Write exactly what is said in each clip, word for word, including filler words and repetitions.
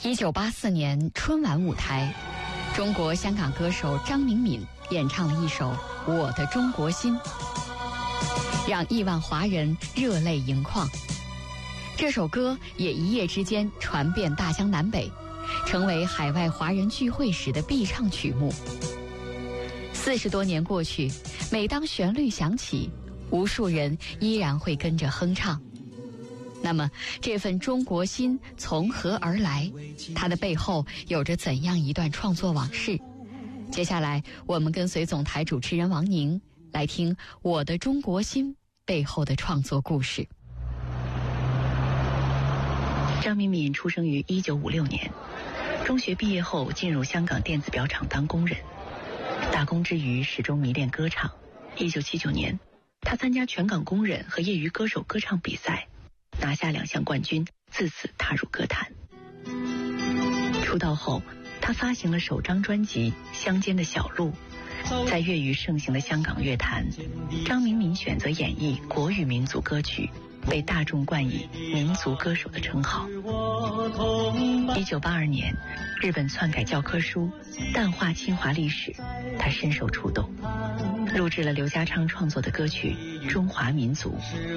一九八四年春晚舞台，中国香港歌手张明敏演唱了一首《我的中国心》，让亿万华人热泪盈眶。这首歌也一夜之间传遍大江南北，成为海外华人聚会时的必唱曲目。四十多年过去，每当旋律响起，无数人依然会跟着哼唱。那么，这份中国心从何而来？它的背后有着怎样一段创作往事？接下来，我们跟随总台主持人王宁来听《我的中国心》背后的创作故事。 张明敏出生于一九五六年，中学毕业后进入香港电子表厂当工人，打工之余始终迷恋歌唱。一九七九年，他参加全港工人和业余歌手歌唱比赛，拿下两项冠军，自此踏入歌坛。出道后，他发行了首张专辑《乡间的小路》。在粤语盛行的香港乐坛，张明敏选择演绎国语民族歌曲，被大众冠以民族歌手的称号。一九八二年，日本篡改教科书，淡化侵华历史，他深受触动，录制了刘家昌创作的歌曲《中华民族》。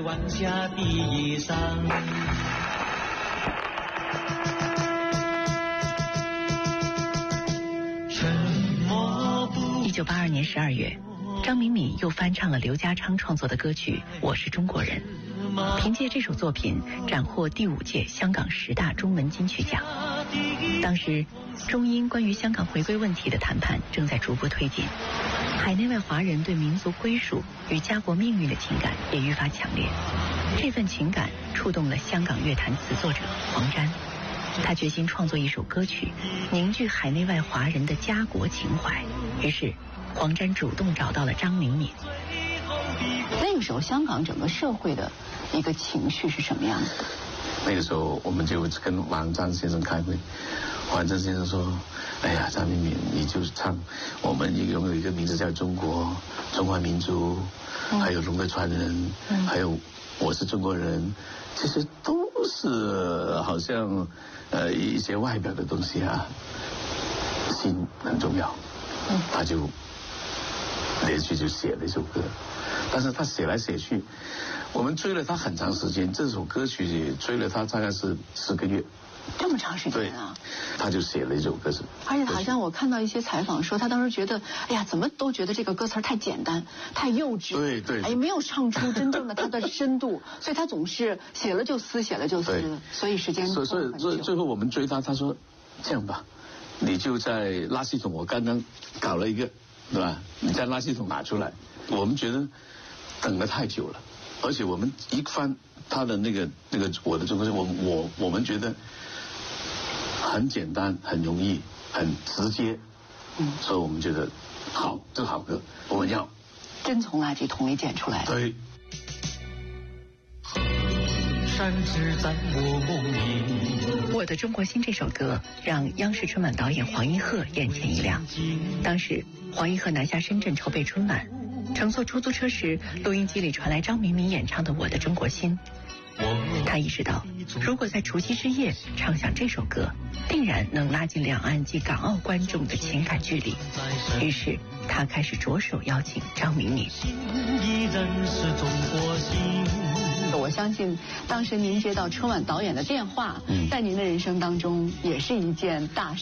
一九八二年十二月，张明敏又翻唱了刘家昌创作的歌曲《我是中国人》，凭借这首作品斩获第五届香港十大中文金曲奖。当时，中英关于香港回归问题的谈判正在逐步推进，海内外华人对民族归属与家国命运的情感也愈发强烈。这份情感触动了香港乐坛词作者黄沾，他决心创作一首歌曲，凝聚海内外华人的家国情怀。于是，黄沾主动找到了张明敏。 那个时候，香港整个社会的一个情绪是什么样子的？ 那个时候，我们就跟王张先生开会，王张先生说：“哎呀，张明敏，你就唱我们拥有一个名字叫中国，中华民族，嗯、还有龙的传人，嗯、还有我是中国人，其实都是好像呃一些外表的东西啊，心很重要。”嗯、他就连续就写了一首歌，但是他写来写去，我们追了他很长时间，这首歌曲追了他大概是十个月。 这么长时间啊！ 他就写了一首歌词， 而且好像我看到一些采访说，他当时觉得，哎呀，怎么都觉得这个歌词太简单、太幼稚， 对对， 哎，没有唱出真正的他的深度，所以他总是写了就撕，写了就撕，所以时间所以所以所以最后我们追他，他说这样吧，你就在垃圾桶，我刚刚搞了一个，对吧？你在垃圾桶拿出来，我们觉得等了太久了，而且我们一翻他的那个那个我的中国，我我我们觉得很简单、很容易、很直接，嗯，所以我们觉得好，这个好歌我们要真从垃圾桶里捡出来。 对。 山只在我梦里。我的中国心这首歌让央视春晚导演黄一鹤眼前一亮。当时黄一鹤南下深圳筹备春晚，乘坐出租车时，录音机里传来张明敏演唱的《我的中国心》。他意识到，如果在除夕之夜唱响这首歌，定然能拉近两岸及港澳观众的情感距离。于是他开始着手邀请张明敏。 我相信当时您接到春晚导演的电话，嗯、在您的人生当中也是一件大事。